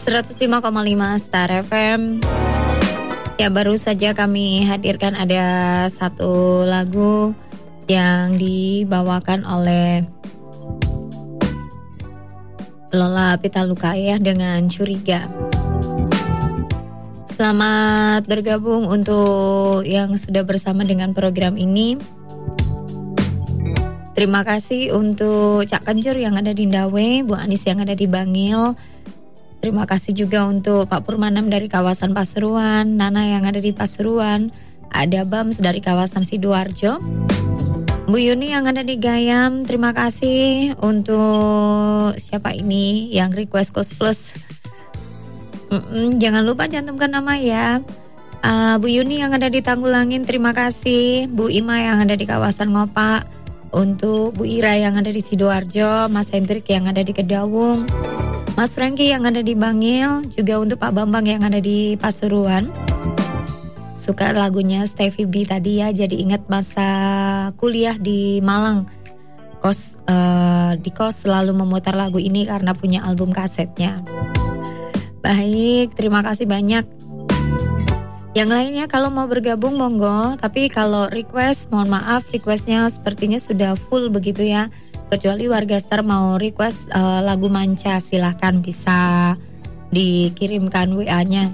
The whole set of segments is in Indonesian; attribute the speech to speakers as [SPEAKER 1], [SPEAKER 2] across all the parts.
[SPEAKER 1] 105,5 Star FM. Ya, baru saja kami hadirkan ada satu lagu yang dibawakan oleh Lola Pitalukaya dengan Curiga. Selamat bergabung untuk yang sudah bersama dengan program ini. Terima kasih untuk Cak Kencur yang ada di Ndawe, Bu Anis yang ada di Bangil. Terima kasih juga untuk Pak Purmanam dari kawasan Pasuruan, Nana yang ada di Pasuruan, ada Bams dari kawasan Sidoarjo, Bu Yuni yang ada di Gayam. Terima kasih untuk siapa ini yang request Kos Plus. Jangan lupa cantumkan nama ya. Bu Yuni yang ada di Tanggulangin, terima kasih. Bu Ima yang ada di kawasan Ngopak. Untuk Bu Ira yang ada di Sidoarjo, Mas Hendrik yang ada di Kedawung, Mas Franky yang ada di Bangil, juga untuk Pak Bambang yang ada di Pasuruan. Suka lagunya Stevie B tadi ya, jadi ingat masa kuliah di Malang. Di kos selalu memutar lagu ini karena punya album kasetnya. Baik, terima kasih banyak. Yang lainnya kalau mau bergabung monggo, tapi kalau request mohon maaf requestnya sepertinya sudah full begitu ya. Kecuali warga Star mau request lagu Manca, silahkan bisa dikirimkan WA-nya.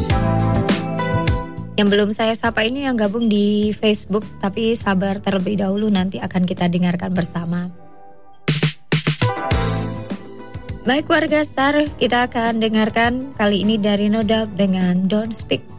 [SPEAKER 1] Yang belum saya sapa ini yang gabung di Facebook, tapi sabar terlebih dahulu, nanti akan kita dengarkan bersama. Baik warga Star, kita akan dengarkan kali ini dari No Doubt dengan Don't Speak.